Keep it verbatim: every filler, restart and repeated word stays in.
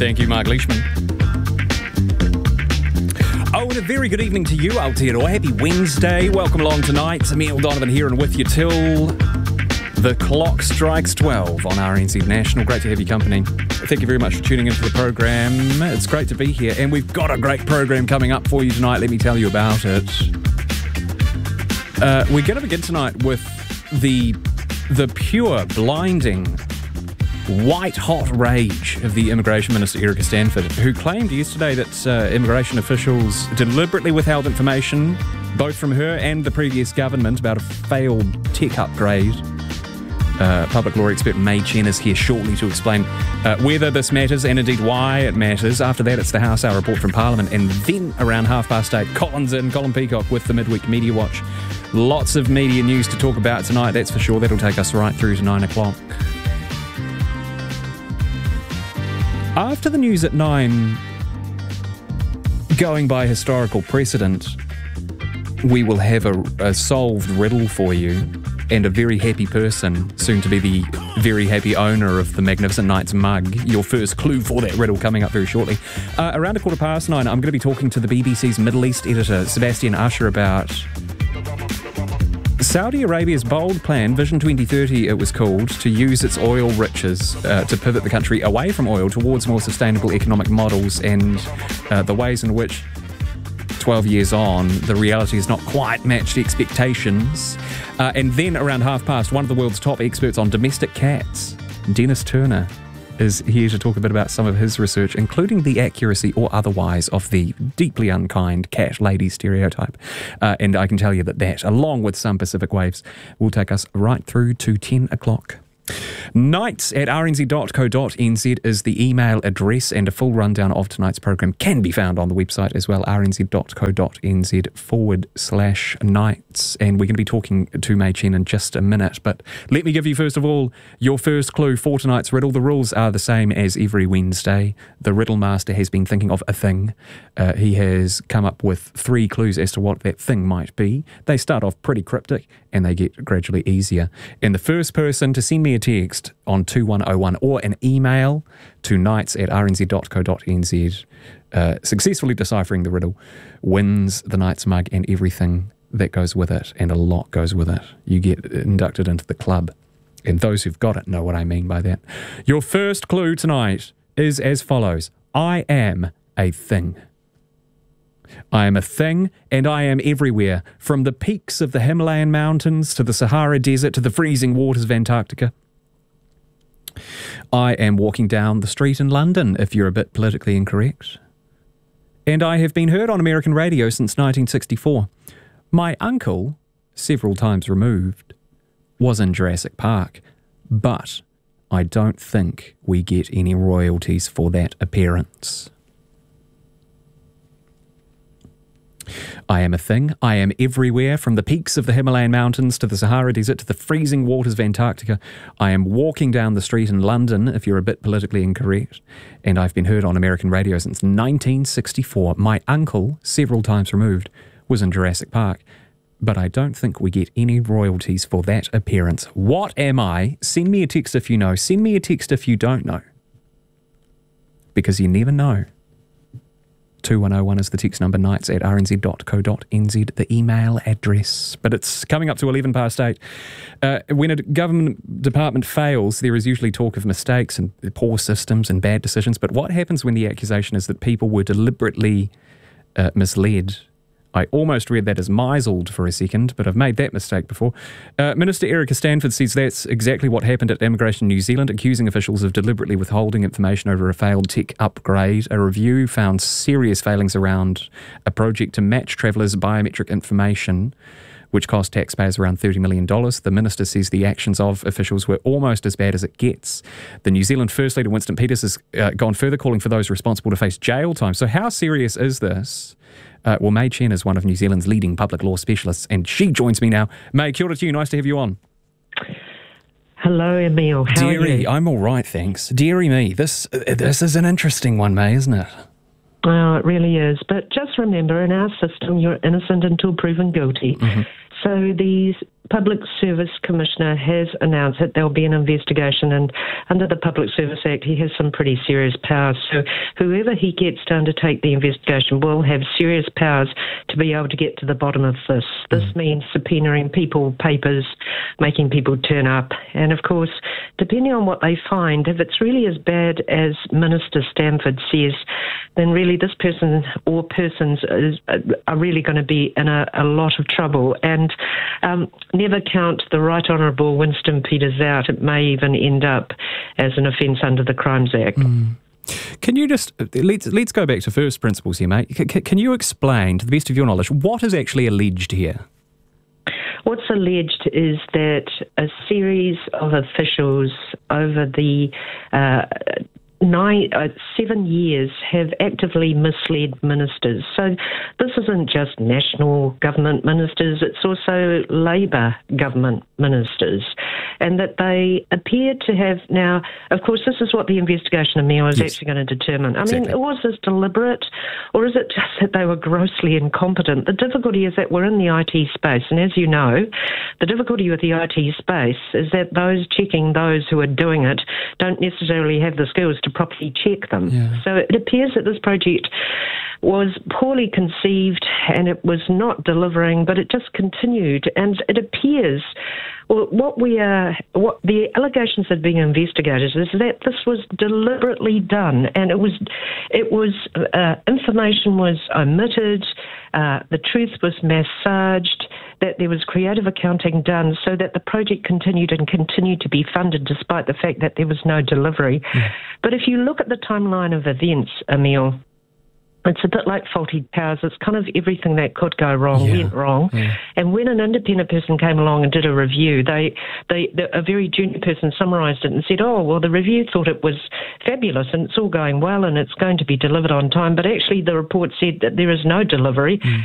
Thank you, Mark Leishman. Oh, and a very good evening to you, Aotearoa. Happy Wednesday. Welcome along tonight. Emile Donovan here and with you till the clock strikes twelve on R N Z National. Great to have your company. Thank you very much for tuning into the program. It's great to be here, and we've got a great program coming up for you tonight. Let me tell you about it. Uh, we're going to begin tonight with the the pure, blinding, white-hot rage of the Immigration Minister, Erica Stanford, who claimed yesterday that uh, immigration officials deliberately withheld information, both from her and the previous government, about a failed tech upgrade. Uh, public law expert May Chen is here shortly to explain uh, whether this matters and indeed why it matters. After that, it's the House Hour report from Parliament, and then around half past eight, Colin's in, Colin Peacock with the Midweek Media Watch. Lots of media news to talk about tonight, that's for sure. That'll take us right through to nine o'clock. After the news at nine, going by historical precedent, we will have a, a solved riddle for you, and a very happy person, soon to be the very happy owner of the Magnificent Knights mug. Your first clue for that riddle coming up very shortly. Uh, around a quarter past nine, I'm going to be talking to the B B C's Middle East editor, Sebastian Usher, about Saudi Arabia's bold plan, Vision twenty thirty it was called, to use its oil riches uh, to pivot the country away from oil towards more sustainable economic models, and uh, the ways in which twelve years on, the reality has not quite matched expectations. Uh, and then around half past, one of the world's top experts on domestic cats, Dennis Turner, is here to talk a bit about some of his research, including the accuracy or otherwise of the deeply unkind cat lady stereotype. Uh, and I can tell you that that, along with some Pacific waves, will take us right through to ten o'clock. Nights at r n z dot co dot n z is the email address, and a full rundown of tonight's program can be found on the website as well, r n z dot co dot n z forward slash nights. And we're going to be talking to May Chen in just a minute, but let me give you first of all your first clue for tonight's riddle. The rules are the same as every Wednesday. The riddle master has been thinking of a thing. Uh, he has come up with three clues as to what that thing might be. They start off pretty cryptic and they get gradually easier. And the first person to send me a text on two one oh one or an email to nights at r n z dot co dot n z uh, successfully deciphering the riddle wins the Knights mug and everything that goes with it, and a lot goes with it. You get inducted into the club, and those who've got it know what I mean by that. Your first clue tonight is as follows. I am a thing. I am a thing, and I am everywhere, from the peaks of the Himalayan mountains to the Sahara Desert to the freezing waters of Antarctica. I am walking down the street in London, if you're a bit politically incorrect. And I have been heard on American radio since nineteen sixty-four. My uncle, several times removed, was in Jurassic Park, but I don't think we get any royalties for that appearance. I am a thing. I am everywhere, from the peaks of the Himalayan mountains to the Sahara Desert to the freezing waters of Antarctica. I am walking down the street in London, if you're a bit politically incorrect, and I've been heard on American radio since nineteen sixty-four. My uncle, several times removed, was in Jurassic Park, but I don't think we get any royalties for that appearance. What am I? Send me a text if you know. Send me a text if you don't know, because you never know. two one oh one is the text number, nights at r n z dot co dot n z, the email address. But it's coming up to eleven past eight. Uh, when a government department fails, there is usually talk of mistakes and poor systems and bad decisions. But what happens when the accusation is that people were deliberately uh, misled? I almost read that as misled for a second, but I've made that mistake before. Uh, Minister Erica Stanford says that's exactly what happened at Immigration New Zealand, accusing officials of deliberately withholding information over a failed tech upgrade. A review found serious failings around a project to match travellers' biometric information, which cost taxpayers around thirty million dollars. The minister says the actions of officials were almost as bad as it gets. The New Zealand First Leader, Winston Peters, has uh, gone further, calling for those responsible to face jail time. So how serious is this? Uh, well, May Chen is one of New Zealand's leading public law specialists, and she joins me now. May, kia ora to you. Nice to have you on. Hello, Emile. How Deary, are you? I'm all right, thanks. Deary me, this uh, this is an interesting one, May, isn't it? Well, it really is. But just remember, in our system, you're innocent until proven guilty. Mm-hmm. So these Public Service Commissioner has announced that there'll be an investigation, and under the Public Service Act, he has some pretty serious powers. So whoever he gets to undertake the investigation will have serious powers to be able to get to the bottom of this. This mm. means subpoenaing people, papers, making people turn up. And of course, depending on what they find, if it's really as bad as Minister Stamford says, then really this person or persons is, are really going to be in a, a lot of trouble. And um, never count the Right Honourable Winston Peters out. It may even end up as an offence under the Crimes Act. Mm. Can you just, let's, let's go back to first principles here, mate. C- can you explain, to the best of your knowledge, what is actually alleged here? What's alleged is that a series of officials over the uh, nine, uh, seven years have actively misled ministers. So this isn't just national government ministers, it's also Labour government ministers. And that they appear to have now, of course, this is what the investigation of Emile is yes. actually going to determine. I exactly. mean, was this deliberate, or is it just that they were grossly incompetent? The difficulty is that we're in the I T space, and as you know, the difficulty with the I T space is that those checking those who are doing it don't necessarily have the skills to properly check them. Yeah. So it appears that this project was poorly conceived and it was not delivering, but it just continued. And it appears, well, what we are, what the allegations that are being investigated is that this was deliberately done, and it was, it was uh, information was omitted, uh, the truth was massaged, that there was creative accounting done so that the project continued and continued to be funded despite the fact that there was no delivery. Mm. But if you look at the timeline of events, Emile, it's a bit like faulty towers. It's kind of everything that could go wrong yeah. went wrong. Yeah. And when an independent person came along and did a review, they, they, they, a very junior person summarised it and said, oh, well, the review thought it was fabulous and it's all going well and it's going to be delivered on time. But actually the report said that there is no delivery. Mm.